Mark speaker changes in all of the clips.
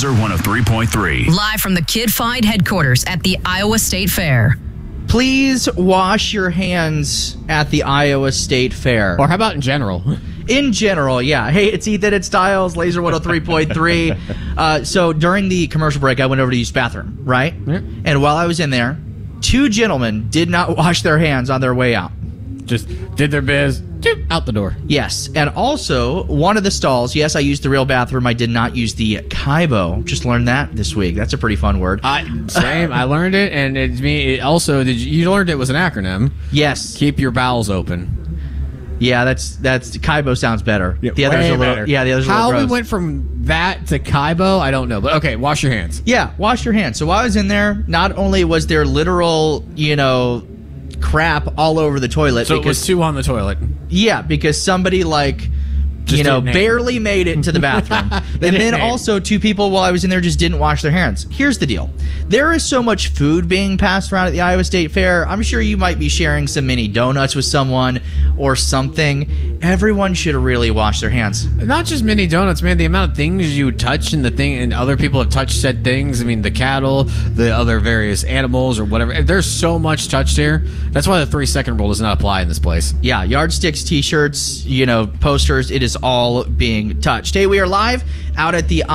Speaker 1: Laser 103.3.
Speaker 2: Live from the Kid Find headquarters at the Iowa State Fair.
Speaker 3: Please wash your hands at the Iowa State Fair.
Speaker 4: Or how about in general?
Speaker 3: In general, yeah. Hey, it's Ethan at Styles, Laser 103.3. So during the commercial break, I went over to use the bathroom, right?
Speaker 4: Yeah.
Speaker 3: And while I was in there, two gentlemen did not wash their hands on their way out.
Speaker 4: Just did their biz, out the door.
Speaker 3: Yes, and also one of the stalls, yes, I used the real bathroom. I did not use the Kaibo. Just learned that this week. That's a pretty fun word.
Speaker 4: Same. I learned it, and it also you learned it was an acronym.
Speaker 3: Yes.
Speaker 4: Keep your bowels open.
Speaker 3: Yeah, that's Kaibo sounds better.
Speaker 4: Yeah,
Speaker 3: the others are a little
Speaker 4: better.
Speaker 3: Yeah, the others are a
Speaker 4: How
Speaker 3: little gross.
Speaker 4: we went from that to Kaibo, I don't know. But okay, wash your hands.
Speaker 3: Yeah, wash your hands. So while I was in there, not only was there literal, crap all over the toilet.
Speaker 4: So
Speaker 3: because,
Speaker 4: it was two on the toilet.
Speaker 3: Yeah, because somebody
Speaker 4: Just didn't aim.
Speaker 3: barely made it to the bathroom. And
Speaker 4: didn't
Speaker 3: then
Speaker 4: aim.
Speaker 3: also two people while I was in there just didn't wash their hands. Here's the deal. There is so much food being passed around at the Iowa State Fair. I'm sure you might be sharing some mini donuts with someone or something. Everyone should really wash their hands.
Speaker 4: Not just mini donuts, man. The amount of things you touch and other people have touched said things. I mean, the cattle, the other various animals or whatever. There's so much touched here. That's why the 3-second rule does not apply in this place.
Speaker 3: Yeah, yardsticks, t-shirts, posters, it is all being touched. Hey, we are live out at the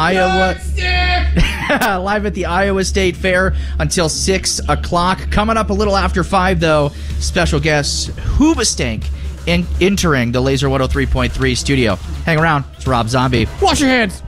Speaker 3: live at the Iowa State Fair until 6 o'clock. Coming up a little after 5, though, special guest Hoobastank entering the Laser 103.3 studio. Hang around. It's Rob Zombie.
Speaker 4: Wash your hands.